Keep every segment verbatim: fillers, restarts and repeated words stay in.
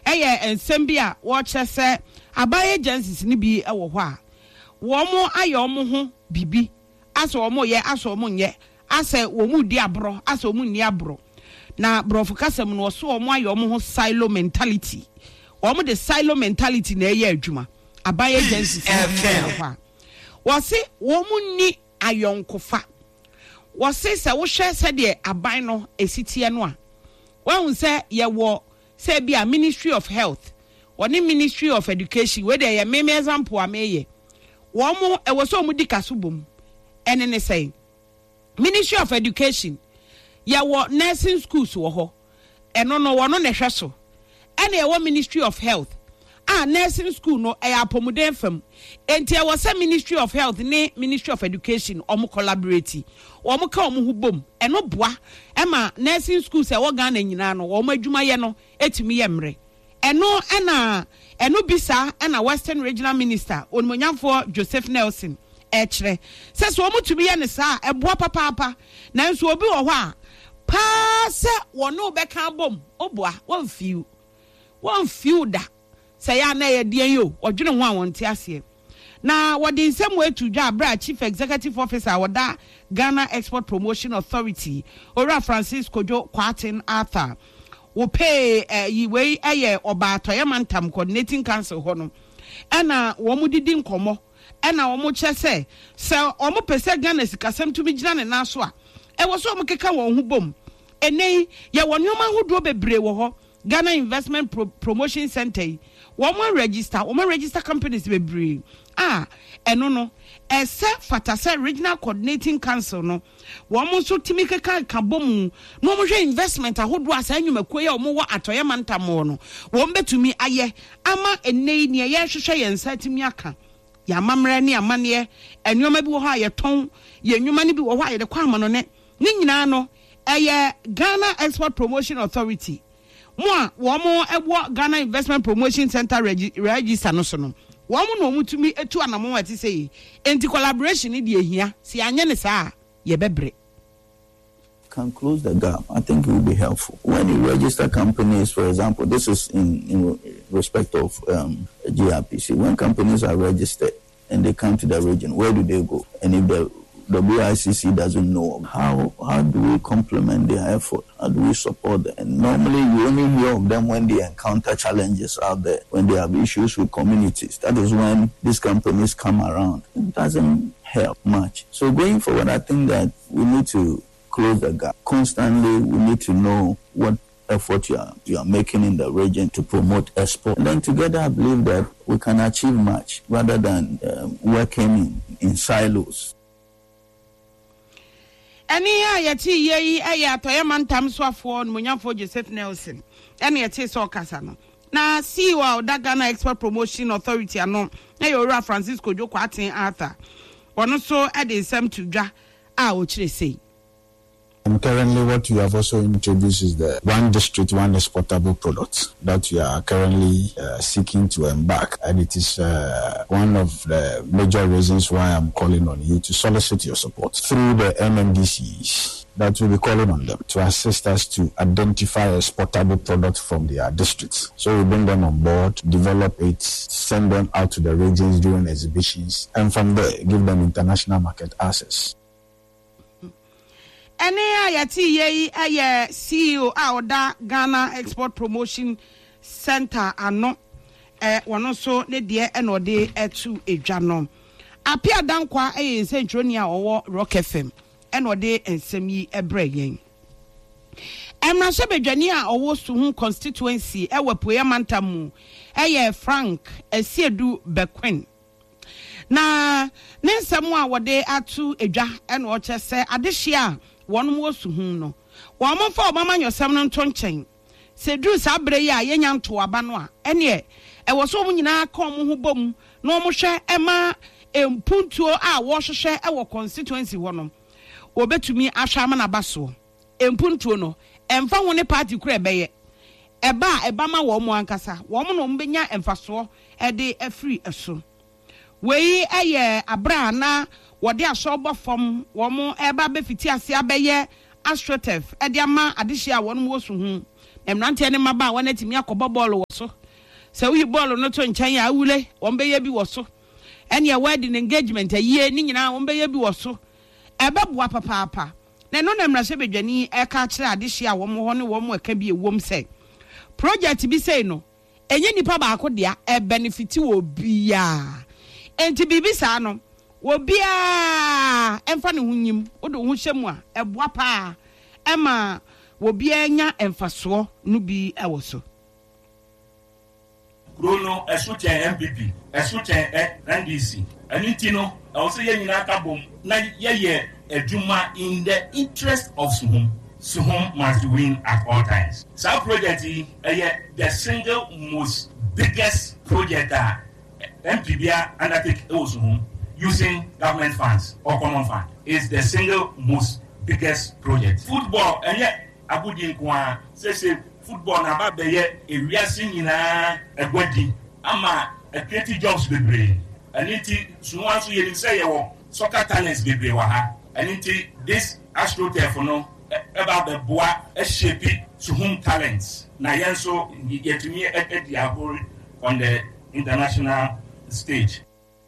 eye ensem bi a wo che se aban agencies ni bi e wo ho a wo mo aye omo ho bibi aso omo ye aso omo nye ase wo mu di abro aso omo ni abro na brofu kasem no so omo aye omo ho silo mentality omo the silo mentality na eye adwuma aban agencies wo se wo mu ni ayonkofa wo se se wo hwe se de aban no esitie no a wo se ye wo se bia Ministry of Health or the Ministry of Education where they are meme example ameye wo mo e wo so mu di kasobom ene ne say Ministry of Education ye wo nursing schools wo ho eno no wo no ne hwe so ene ye wo Ministry of Health ah nursing school no e apomuden fam enti e wo say Ministry of Health ne Ministry of Education omo collaborate omo ka omo hubom eno boa e ma nursing schools e wo Ghana nyina no omo adwuma ye no etimi ye mre eno ena eno bisa ena Western Regional Minister onmonyamfo Joseph Nelson e kire se so omo tumi ye ne sa e boa papa papa na nso obi wo ho a pa se wo no be kan bom oboa won fiu won fiu da se ya na ye die yo odwene ho a wonte ase na wodi nsem we to dwa bra Chief Executive Officer woda Ghana Export Promotion Authority Ora Francis Kojo Kwatin Arthur wo pay uh, yi we eye oba Toyemantam Coordinating Council hono ena wo mu didi nkomo ena wo mu che se se wo mu pese Ghana sikasem to bi gina ne na so a e wo so wo keka wo hu bom ene ye wo nyoma hodo bebre wo ho Ghana Investment Pro Promotion Center wo mu register wo mu register companies bebre ah eno no ese fatase Regional Coordinating Council no wo mo so timi keka ka bom no mo hwe investment ahodo asa anwumakuo ye wo wo Atoyemantam no wo mbetumi aye ama enei ne ye hwehwe ye nsatimi aka ya mamre ne amane enwoma bi wo ha ye ton ye nwuma ne bi wo ha ye de kwa amano ne ne nyina no eye Ghana Export Promotion Authority mo a wo mo ewo Ghana Investment Promotion Center regi register no so no wo mo no mutumi etu anamo wati sei enti collaboration ni de ehia si anye ne saa ye bebre can close the gap. I think it will be helpful when you register companies. For example, this is in, in respect of um, G R P C. When companies are registered and they come to the region, where do they go? And if the W I C C doesn't know, how how do we complement their effort? How do we support them? And normally you only hear of them when they encounter challenges out there, when they have issues with communities. That is when these companies come around. It doesn't help much. So going forward, I think that we need to close the gap. Constantly, we need to know what effort you are, you are making in the region to promote export. And then together, I believe that we can achieve much rather than um, working in, in silos. Any yeti ye aya Toyemantam swafo Munyamfo Joseph Nelson. Any yeti so kasano. Na see wa da Ghana Export Promotion Authority ano na Ora Francis Kojo Kwatin Arthur. Ono so e dey sem to dwa a o kire sei. And currently what you have also introduced is the one district, one exportable product that you are currently uh, seeking to embark. And it is uh, one of the major reasons why I'm calling on you to solicit your support through the M M D Cs that will be calling on them to assist us to identify exportable products from their districts. So we bring them on board, develop it, send them out to the regions during exhibitions, and from there give them international market access. Ene ayati ye aye C E O a Ghana Export Promotion Center ano eh wono so ne de enode etu edwa no apia dankwa eh sentroni a owo Rock F M enode ensem yi ebre yen emra so bedwani a owo Suhun constituency e Toyemantam mu eh Frank Esiedu Bequin na ne nsem a wode atu edwa eno o chese adehia one more Suhun no. One more for Mamma yourself non tonchain. Say Drew Sabre ya yenyan to Abanwa. And ye, I was so many na come who bom, no more share Emma, and punto a wash share our constituency one. Or bet to me a shaman abasso, and punto no, and found one a party crab bay. A bar a bama woman cassa, woman on benya and faso, a day a free a so. Way a year a brana. What they are sober from one more eba befiti asia beye astrotef ediama adishia one more Suhun emrante ne maba wona timi akobo ball wo so se wi ball no to nchen ya awule won be ye bi wo so ene ya wedding engagement aye ni nyina won be ye bi wo so ebeboa papa papa na no na mrase bedwani e ka kire ade hia wo mo ho ne wo mo eka bi ewom se project bi say no enye nipa ba akodia e benefit wo bia enti bibi sa no wo bia emfa ne hunyim wo do ho hyemu a eboa pa ema wo bia nya emfaso no bi e wo so Bruno esuche M P P esuche N D C aniti no e wo se ye nyina ka bom na ye ye eduma in the interest of Suhum. Suhum must win at all times. So project is uh, the single most biggest project that M P B undertake Suhum using government funds or common fund is the single most biggest project. Football and yet Abudi Nkwa say say football na ba be ye ewiase nyina egwadi ama a creative jobs be brain. And it Suhum so ye say ye soccer talents be brain wa ha. And it this AstroTurf no about the boy a shapey Suhum talents. Na yenso yetumi e dia on the international stage.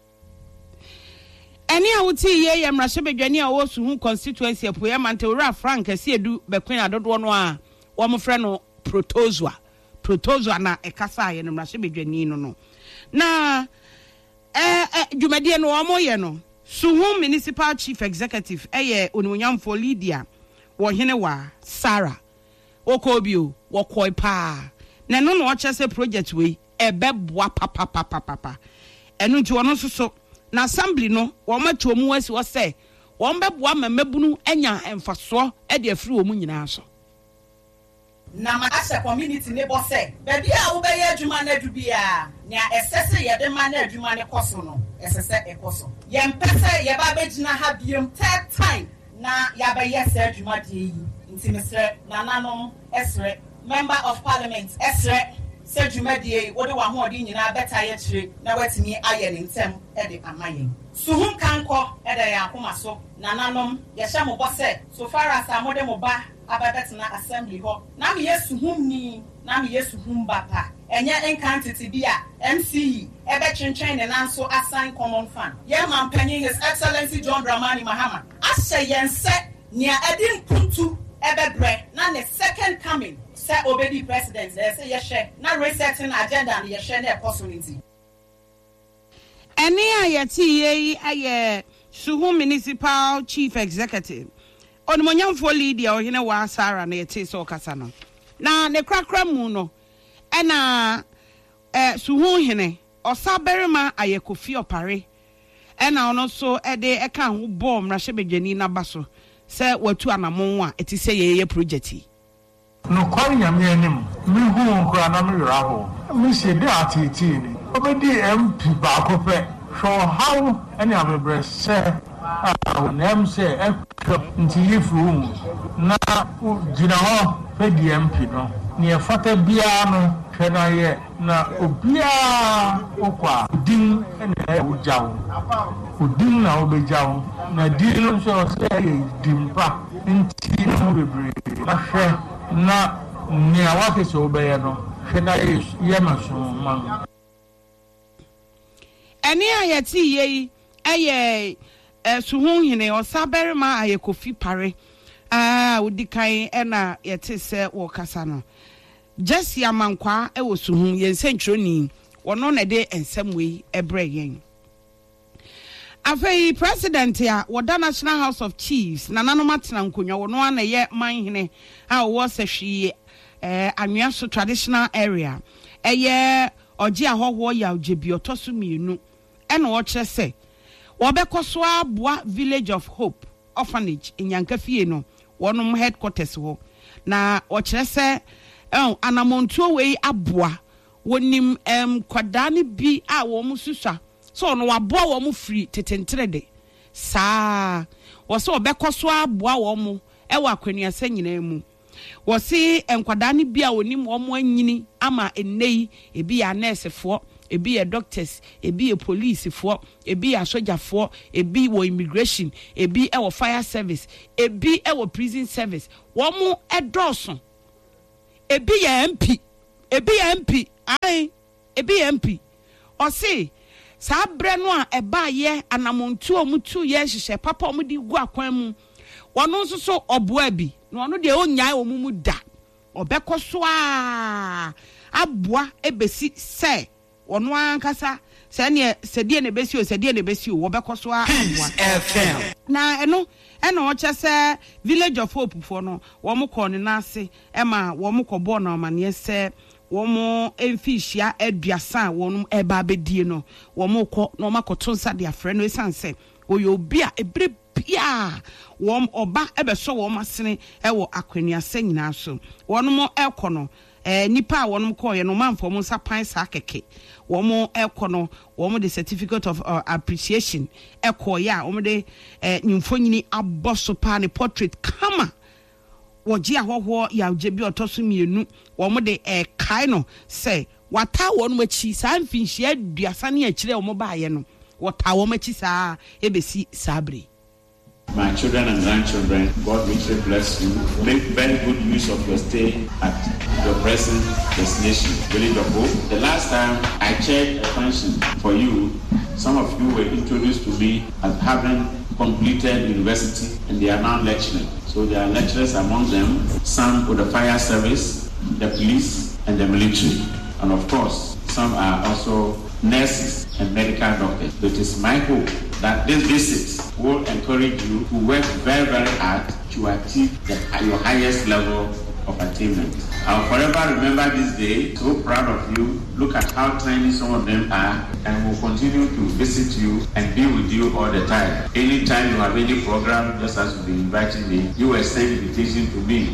Any a would see ye mrashe bedwani a wo Suhum constituency apoya mante ora Frank asiedu bekwen adodo no a wo mo frɛ no protozoa protozoa na ekasa ye no mrashe bedwani no no na eh eh dwumadie no wo mo ye no Suhum municipal chief executive eye onimonyamfo Lydia wo hene wa Sarah okobio wo koi pa na no no ochese project we ebeboa papa papa papa enu nti wono soso na assembly no wo matu omu wasi wo se wo mbeboa mamabunu enya emfaso e de afiri omu nyina so na ma ase community ne bo se baby a wo be ye adwuma na adu bia na esese ye de ma na adwuma ne koso no esese e koso ye mpese ye ba begina ha biem third time na ya ba ye se adwuma de yi nti mesre na nanom esre member of parliament esre se adwuma de yi wo de wa ho odi nyina beta ye kire na watimi aye ne ntem e de amayen Suhum kanko e de ya akoma so na nanom ye hye mo bo se so far as amode mo ba ababetna assembly ho na me Suhum ni na me Suhum bapa enye encantity bia M C E ebe chenchen ne nanso assign common fund ye man panyin His Excellency John Dramani Mahama ashe yense nia edin puntu ebe bre na ne second coming say obedi president they say ye share na resetting agenda na ye share na possibility eni ayeti ye aye Suhum municipal chief executive onimonyamfo Lydia ohene wa Sarah na yete so kasa no na ne krakra mu no ena eh Suhum hene osaberima ayekofi opare ena ono so ede eka ho bom rahye bedwani na baso se watu anamon a eti se ye project no kwari nyame anim mi hu nkura na mi ra ho mi se de atiti ni obedi M P ba ko pe so how any abebre se ah nem se e nti yifu na gina ho pe di M P no ni e fata bia no hwe na ye na obia okwa din ene ujawo udin na obejawo na din no so se dimpa nti no bebre na hwe na ni awake so obeye no hwe na ye maso man eni ayeti ye eye Suhum hene osaberima ayekofi pare ah odikan ena yete se wo kasa no Jesse amankwa e wo Suhum yense ntwoni wono na de ensemwe ebre yen afei president ya woda National House of Chiefs na nanomatena nkonwa wono ana ye manhene a wo sehwie eh anwea so traditional area eye oje ahoho ya ojebi otoso mienu ena wo kire se wobekoso aboa Village of Hope orphanage in Yankafie no wonum headquarters ho na wo kire se eh anamontuo wei aboa wonim em kwadane bi a wo mususua so no waboa wo mu free tetentrede saa wo se obekoso aboa wo mu e wa akwanuasa nyina mu wo se enkwadane bi a wonim wo mu anyini ama ennei ebi ya nurse fo ebi ye doctors ebi ye police fo ebi ya soldier fo ebi wo immigration ebi e wo fire service ebi e wo prison service wo mu edoso ebi ye M P ebi ye M P ai ebi ye M P o se sa bre no a eba ye anamontu omutu ye hihye papa omudi gu akwan mu wono nso so oboa bi no ono de onyae omumu da obekoso a aboa ebesi se wono ankasa se ne se die ne besi o se die ne besi o wobekoso a aboa na eno eno o chese Village of Hope for no wo mo ko ne na ase e ma wo mo ko bo na amane se wo mo emfihia aduasa wonum eba bedie no wo mo ko no makoto nsa de afre no esanse oyo obi a ebre bia wo oba ebeso wo masene e wo akwanuasa nyina so wonum ekono eh nipa wonum ko ye no manfo mo nsa pan sa keke wo mo ekono wo mo the certificate of uh, appreciation eko ya wo mo de eh nyimfonyini aboso pa ne portrait kama woji ahoho ya ojebi otoso mienu wo mo de e kai no say wata wo no machi sa mfinhia aduasa ne akire wo mo baaye no wata wo machi sa ebesi sabre. My children and grandchildren, God richly bless you. Make very good use of your stay at your present destination, Village of Hope. The last time I checked a pension for you, some of you were introduced to me as having completed university and they are now lecturing. So there are lecturers among them, some with the fire service, the police, and the military. And of course, some are also nurses and medical doctors. But it is my hope that this visit will encourage you to work very, very hard to achieve the, your highest level of attainment. I'll forever remember this day, so proud of you. Look at how tiny some of them are, and will continue to visit you and be with you all the time. Anytime you have any program, just as you've been inviting me, you will send invitation to me.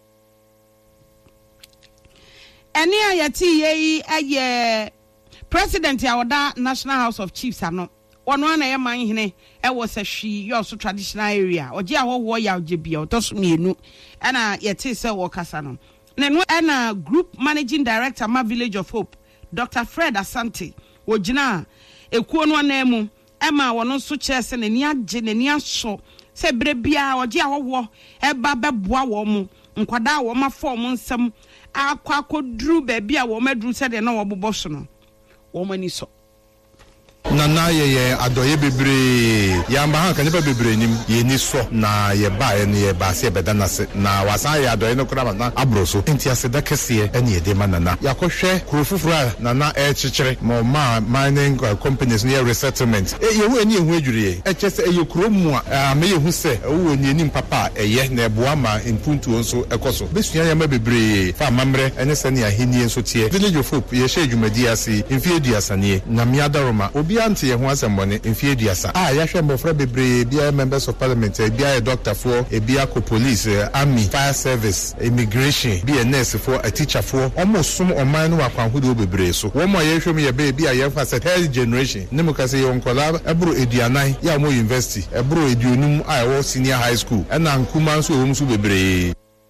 Any ayati ye aye President Yawoda National House of Chiefs ano ono ana ye man hene e wo se hwi yo so traditional area oje ahoho ya oje bia otoso mienu ana yete se wo kasa no na no ana Group Managing Director ma Village of Hope Doctor Fred Asante wogina ekuo no na emu e ma wono so chese na ni age na ni aso se bre bia oje ahoho e ba beboa wo mu nkwada wo ma form nsem akwa kodru ba bia wo madru se de na wo boboso no woman so Nana ye adoye bebre yamba ha kanipa bebre nim ye ni so na ye ba ye ne ye ba se beda na se na wasa ye adoye no kura na abroso enti aseda kese ene ye de manana yakohwe kurofufura nana e chichire mo ma mining companies near resettlement e ye hu eni ehu adwure e chese e ye kuromu a me ye hu se wo eni eni papa e ye na eboa ma impuntu nso ekoso besua ye ma bebre fa mamre ene se ne ahini nso tie Village of Hope ye hye adwumadi ase mfi aduasane na me adaroma obi anti ye ho asembone mfi aduasa ah ya hwe mbofra bebre bia members of parliament bia doctor for e bia ko police army fire service immigration bia nurse for a teacher for almost some oman no akwanhodo bebre so wo mo ye hwem ye be bia ye fa set health generation ne mo kase ye onkola ebro eduanan ya mo university ebro eduonum a wo senior high school na nkuma nso wo mso bebre.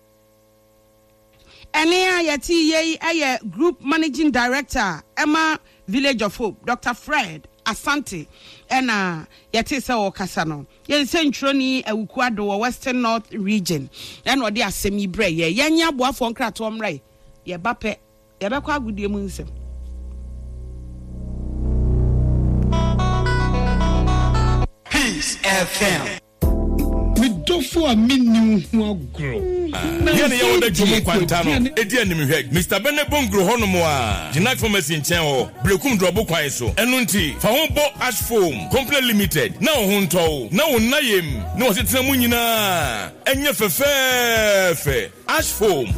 Ene ayati ye aye Group Managing Director Emma Village of Hope Doctor Fred Asante ena yete se wo kasa no ye se ntroni awukuado wo Western North region ena odi asemi bre ye yenya boafo nkrato mrai ye bape ye bekwa agudie mu nsem Peace F M Midofo a minnu hu agro. Here they are the Jumu Quantano, Edian Nimheg, Mister Benebongro Honomoa, Genat Pharmacy in Channel, Blekum Drobo Quaiso, Enunti, Fahombo Ash Foam, Complete Limited, now Hunto, now Nayim, no Sitamunina, and Yefefe, Ash Foam,